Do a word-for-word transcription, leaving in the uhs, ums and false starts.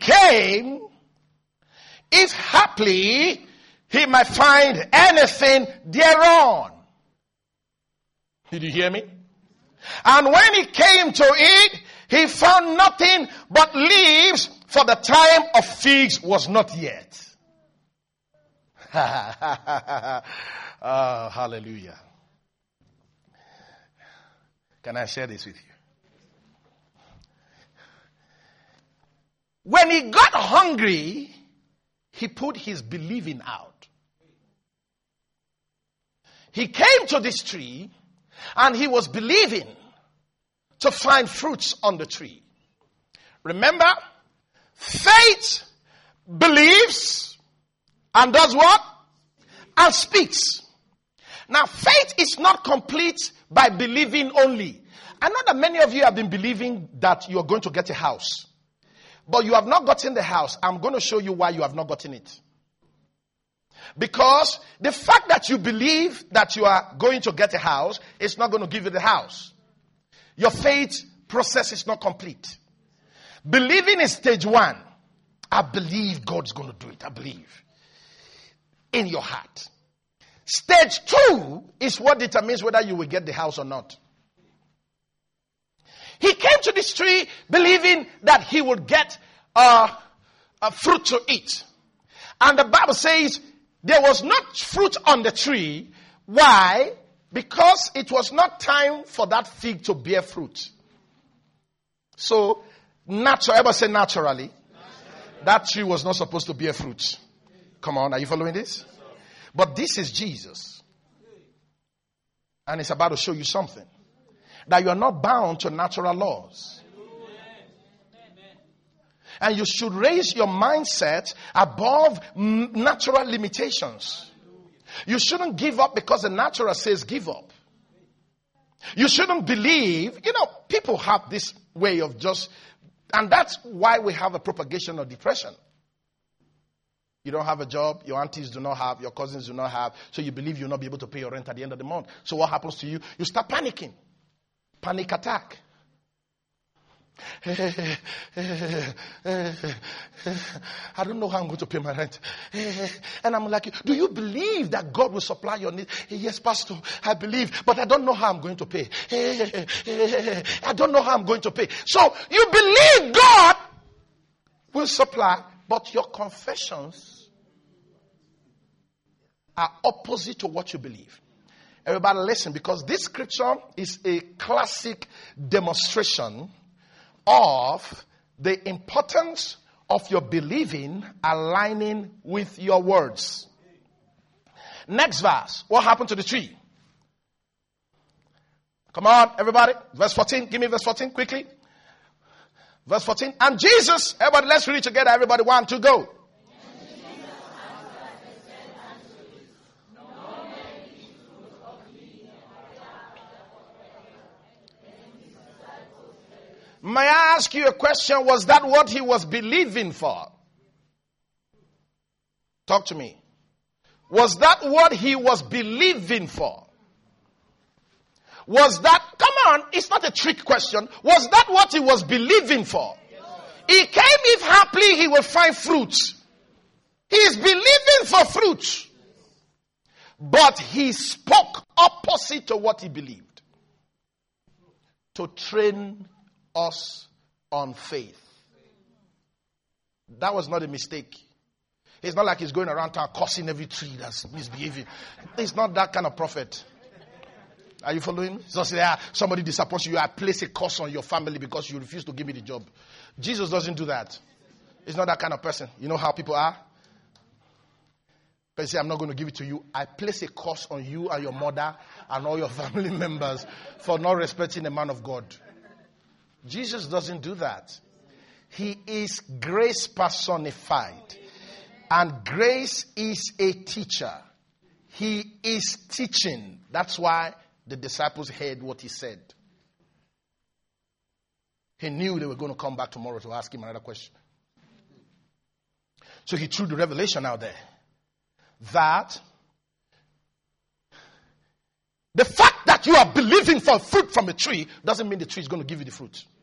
came, if haply he might find anything thereon. Did you hear me? And when he came to it, he found nothing but leaves, for the time of figs was not yet. Oh, hallelujah. Can I share this with you? When he got hungry, he put his believing out. He came to this tree and he was believing to find fruits on the tree. Remember, faith believes and does what? And speaks. Now, faith is not complete by believing only. I know that many of you have been believing that you're going to get a house. But you have not gotten the house. I'm going to show you why you have not gotten it. Because the fact that you believe that you are going to get a house is not going to give you the house. Your faith process is not complete. Believing is stage one. I believe God's going to do it. I believe. In your heart. Stage two is what determines whether you will get the house or not. He came to this tree believing that he would get uh, a fruit to eat. And the Bible says there was not fruit on the tree. Why? Because it was not time for that fig to bear fruit. So, natural, ever say naturally, that tree was not supposed to bear fruit. Come on, are you following this? But this is Jesus. And it's about to show you something. That you are not bound to natural laws. And you should raise your mindset above natural limitations. You shouldn't give up because the natural says give up. You shouldn't believe. You know, people have this way of just, and that's why we have a propagation of depression. You don't have a job, your aunties do not have, your cousins do not have, so you believe you'll not be able to pay your rent at the end of the month. So what happens to you? You start panicking. Panic attack. I don't know how I'm going to pay my rent. And I'm like, do you believe that God will supply your needs? Yes, Pastor, I believe, but I don't know how I'm going to pay. I don't know how I'm going to pay. So you believe God will supply, but your confessions are opposite to what you believe. Everybody listen, because this scripture is a classic demonstration of the importance of your believing aligning with your words. Next verse. What happened to the tree? Come on, everybody. Verse fourteen. Give me verse fourteen quickly. Verse fourteen. And Jesus, everybody, let's read it together. Everybody, one, two, go. May I ask you a question? Was that what he was believing for? Talk to me. Was that what he was believing for? Was that, come on, it's not a trick question. Was that what he was believing for? He came if haply he will find fruits. He is believing for fruit. But he spoke opposite to what he believed. To train us on faith. That was not a mistake. It's not like he's going around town cursing every tree that's misbehaving. He's not that kind of prophet. Are you following? So say, ah, somebody disappoints you, I place a curse on your family because you refuse to give me the job. Jesus doesn't do that. He's not that kind of person. You know how people are? They say, I'm not going to give it to you. I place a curse on you and your mother and all your family members for not respecting a man of God. Jesus doesn't do that. He is grace personified. And grace is a teacher. He is teaching. That's why the disciples heard what he said. He knew they were going to come back tomorrow to ask him another question. So he threw the revelation out there. That the fact that you are believing for fruit from a tree doesn't mean the tree is going to give you the fruit.